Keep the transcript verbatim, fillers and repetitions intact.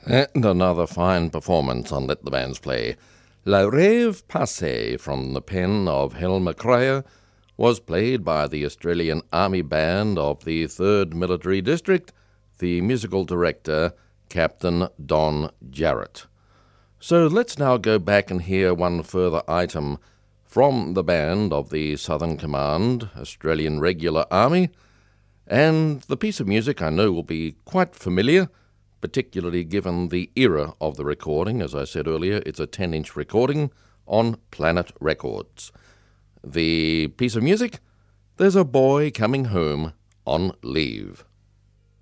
And another fine performance on Let the Bands Play. La Rêve Passée, from the pen of Helmer Cryer, was played by the Australian Army Band of the third Military District, the musical director, Captain Don Jarrett. So let's now go back and hear one further item from the band of the Southern Command, Australian Regular Army, and the piece of music I know will be quite familiar, particularly given the era of the recording. As I said earlier, it's a ten-inch recording on Planet Records. The piece of music, There's a Boy Coming Home on Leave.